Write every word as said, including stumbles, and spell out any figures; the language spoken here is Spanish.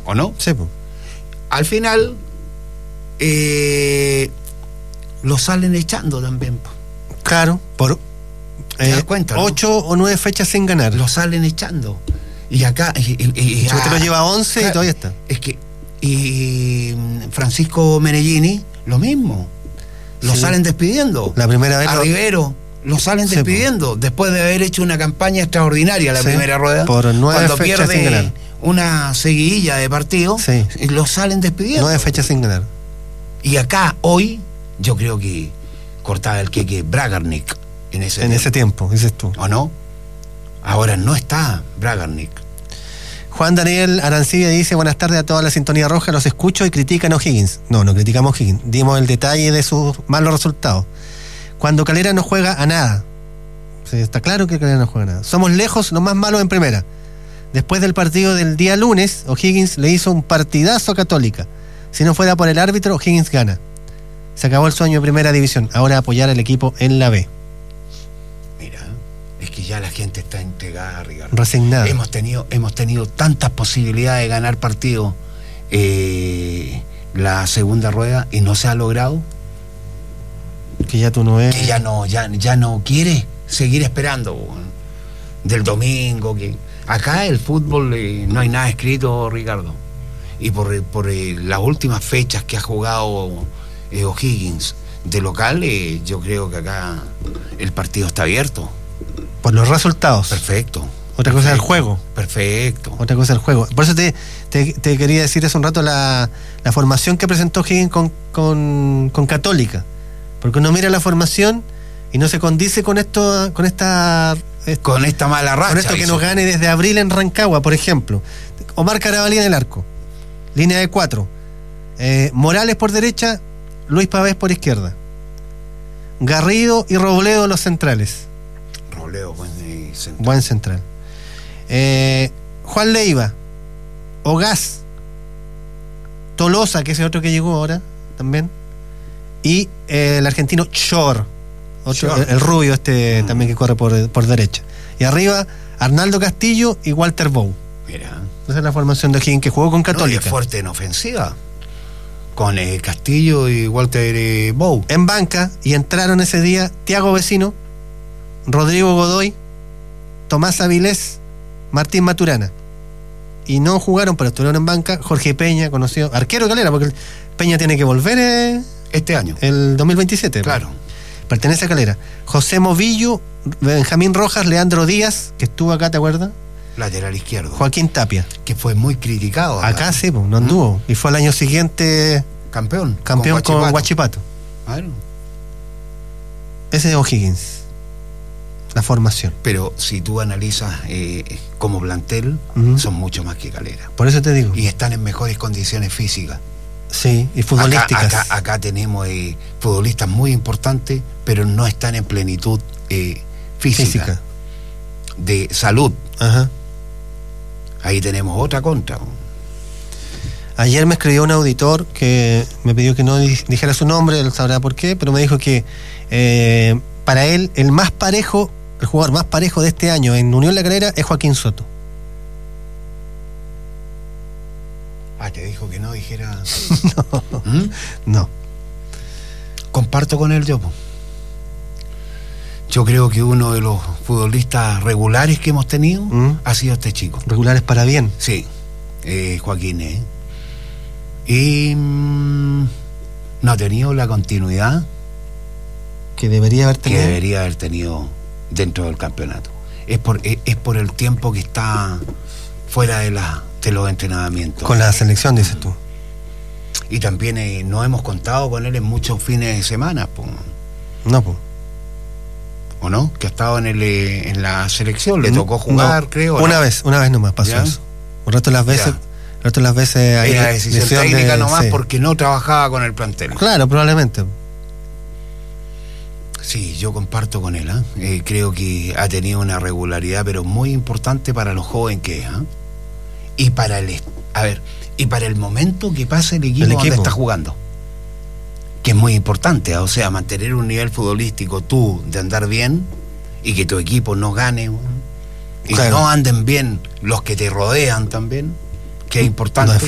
¿O no? Sí, pues. Al final, eh, lo salen echando también, po. Claro, por ¿Te das eh, cuenta, no? ocho o nueve fechas sin ganar. Lo salen echando. Y acá... Y, y, y, Si usted lo lleva once, claro, y todavía está. Es que... Y Francisco Menellini, lo mismo. Lo Sí. salen despidiendo. La primera vez A lo- Rivero lo salen Sí, despidiendo después de haber hecho una campaña extraordinaria la Sí, primera rueda. por nueve cuando fechas sin pierde ganar. una seguidilla de partidos, Sí. lo salen despidiendo. Nueve fechas sin ganar. Y acá, hoy, yo creo que cortaba el queque Bragarnik en ese En tiempo. ese tiempo, dices tú. ¿O no? Ahora no está Bragarnik. Juan Daniel Arancibia dice: buenas tardes a toda la sintonía roja, los escucho y critican a O'Higgins. No, no criticamos a O'Higgins, dimos el detalle de sus malos resultados. Cuando Calera no juega a nada. Sí, está claro que Calera no juega a nada. Somos lejos los más malos en primera. Después del partido del día lunes, O'Higgins le hizo un partidazo a Católica. Si no fuera por el árbitro, O'Higgins gana. Se acabó el sueño de primera división. Ahora apoyar al equipo en la B. Mira, es que ya la gente está entregada, Ricardo. Resignada. Hemos tenido, hemos tenido tantas posibilidades de ganar partidos eh, la segunda rueda y no se ha logrado, Que ya tú no ves. que ya no, ya, ya no quiere seguir esperando, bueno, del domingo. Que acá el fútbol eh, no hay nada escrito, Ricardo. Y por, por eh, las últimas fechas que ha jugado eh, O'Higgins de local, eh, yo creo que acá el partido está abierto. Por los resultados. Perfecto. Otra cosa es el juego. Perfecto. Otra cosa es el juego. Por eso te, te, te quería decir hace un rato la, la formación que presentó Higgins con, con, con Católica. Porque uno mira la formación y no se condice con esto, con esta Con esta mala racha. con esto que hizo. nos gane desde abril en Rancagua, por ejemplo. Omar Carabalí en el arco. Línea de cuatro. Eh, Morales por derecha, Luis Pavés por izquierda. Garrido y Robledo los centrales. Robledo, buen eh, central. Buen central. Eh, Juan Leiva, Ogaz, Tolosa, que es el otro que llegó ahora también, y eh, el argentino Chor, otro, Chor. el, el rubio este Mm. también que corre por, por derecha. Y arriba, Arnaldo Castillo y Walter Bow. Mira. Esa es la formación de O'Higgins que jugó con No, y es Católica. fuerte en ofensiva. Con eh, Castillo y Walter eh, Bow. En banca, y entraron ese día Tiago Vecino, Rodrigo Godoy, Tomás Avilés, Martín Maturana. Y no jugaron, pero estuvieron en banca, Jorge Peña, conocido, arquero de Calera, porque el Peña tiene que volver eh, Este año. el dos mil veintisiete. Claro. pues. Pertenece a Calera. José Movillo, Benjamín Rojas, Leandro Díaz, que estuvo acá, ¿te acuerdas? Lateral izquierdo. Joaquín Tapia. Que fue muy criticado. Acá sí, pues, no anduvo. Y fue al año siguiente Campeón. campeón con Huachipato. Huachipato. Claro. Ese es O'Higgins. La formación. Pero si tú analizas eh, como plantel, Ujú. son mucho más que Calera. Por eso te digo. Y están en mejores condiciones físicas. Sí, y futbolísticas. Acá, acá, acá tenemos eh, futbolistas muy importantes, pero no están en plenitud eh, física, Física. de salud. Ajá. Ahí tenemos otra contra. Ayer me escribió un auditor que me pidió que no di- dijera su nombre, él sabrá por qué, pero me dijo que eh, para él el más parejo, el jugador más parejo de este año en Unión La Calera es Joaquín Soto. Ah, te dijo que no dijera. No, ¿Mm? no. Comparto con él yo. po. Yo creo que uno de los futbolistas regulares que hemos tenido ¿Mm? ha sido este chico. Regulares para bien. Sí, eh, Joaquín, ¿eh? Y mm, no ha tenido la continuidad Que debería haber que tenido. debería haber tenido dentro del campeonato. Es por, es, es por el tiempo que está fuera de, la, de los entrenamientos. Con la selección, dices tú. Y también eh, no hemos contado con él en muchos fines de semana, po, No, pues. ¿o no? Que ha estado en, el, eh, en la selección, le No, tocó jugar, no. creo. Una ¿no? vez, una vez nomás pasó ¿Ya? eso. El resto de las veces, Ya. el resto de las veces ahí. Era decisión técnica de- nomás sí. porque no trabajaba con el plantel. Claro, probablemente. Sí, yo comparto con él. ¿eh? Eh, creo que ha tenido una regularidad, pero muy importante para los jóvenes que es. ¿eh? Y para el, est- a ver, y para el momento que pasa el equipo, El donde equipo. está jugando, que es muy importante. ¿eh? O sea, mantener un nivel futbolístico tú de andar bien y que tu equipo no gane, ¿eh? y Claro. no anden bien los que te rodean también, que es No importante. es